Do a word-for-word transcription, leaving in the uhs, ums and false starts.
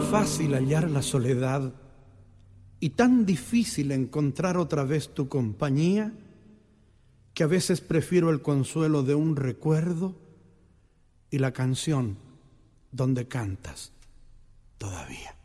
fácil hallar la soledad y tan difícil encontrar otra vez tu compañía, que a veces prefiero el consuelo de un recuerdo y la canción donde cantas todavía.